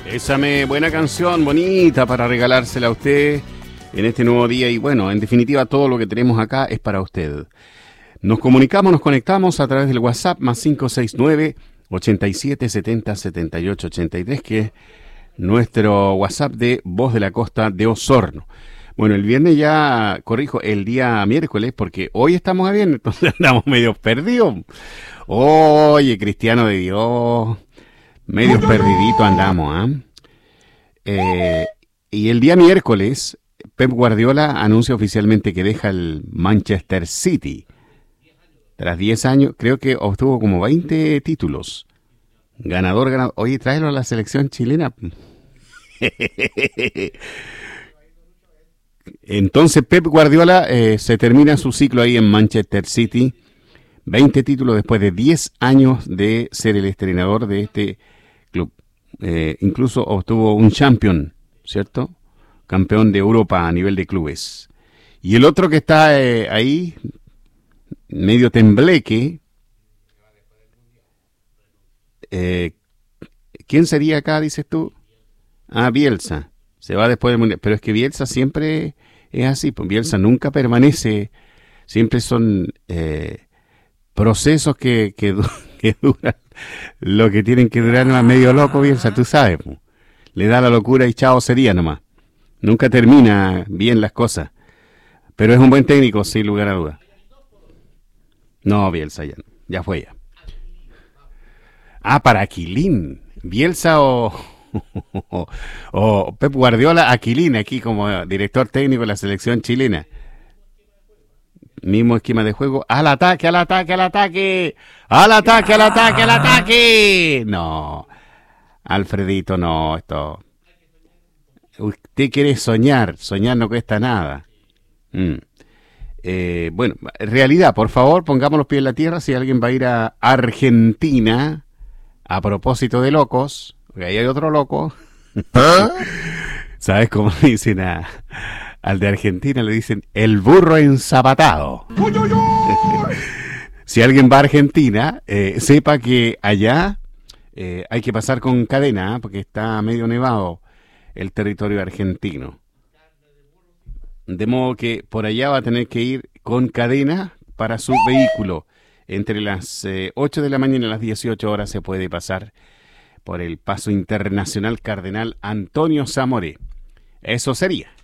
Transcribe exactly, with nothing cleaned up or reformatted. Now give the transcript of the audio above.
Ésame, buena canción, bonita para regalársela a usted en este nuevo día. Y bueno, en definitiva, todo lo que tenemos acá es para usted. Nos comunicamos, nos conectamos a través del WhatsApp más cinco seis nueve, ochenta y siete, setenta, setenta y ocho, ochenta y tres, que es nuestro WhatsApp de Voz de la Costa de Osorno. Bueno, el viernes ya, corrijo, el día miércoles, porque hoy estamos a viernes, entonces andamos medio perdidos. Oye, cristiano de Dios, medio perdidito andamos, ¿ah? ¿eh? Eh, y el día miércoles, Pep Guardiola anuncia oficialmente que deja el Manchester City. Tras diez años, creo que obtuvo como veinte títulos. Ganador, ganador. Oye, tráelo a la selección chilena. Entonces Pep Guardiola eh, se termina su ciclo ahí en Manchester City. veinte títulos después de diez años de ser el entrenador de este club. Eh, incluso obtuvo un champion, ¿cierto? Campeón de Europa a nivel de clubes. Y el otro que está eh, ahí, medio tembleque, eh, ¿quién sería acá, dices tú? Ah, Bielsa. Se va después del Mundial. Pero es que Bielsa siempre es así. Pues Bielsa nunca permanece. Siempre son eh, procesos que, que, que duran lo que tienen que durar. Más medio loco, Bielsa, tú sabes. Pues. Le da la locura y chao sería nomás. Nunca termina bien las cosas. Pero es un buen técnico, sin lugar a dudas. No, Bielsa ya no. Ya fue ya. Ah, para Aquilín. Bielsa o... o, o Pep Guardiola, Aquilín, aquí como director técnico de la selección chilena. Mismo esquema de juego. ¡Al ataque, al ataque, al ataque! ¡Al ataque, al ataque, al ataque! No, Alfredito, no, esto... Usted quiere soñar, soñar no cuesta nada. Mm. Eh, bueno, realidad, por favor, pongamos los pies en la tierra si alguien va a ir a Argentina, a propósito de locos, porque ahí hay otro loco. ¿Ah? ¿Sabes cómo le dicen a, al de Argentina? Le dicen el burro enzapatado. Si alguien va a Argentina, eh, sepa que allá eh, hay que pasar con cadena, ¿eh? Porque está medio nevado el territorio argentino. De modo que por allá va a tener que ir con cadena para su vehículo. Entre las eh, ocho de la mañana y las dieciocho horas se puede pasar por el paso internacional Cardenal Antonio Zamoré. Eso sería.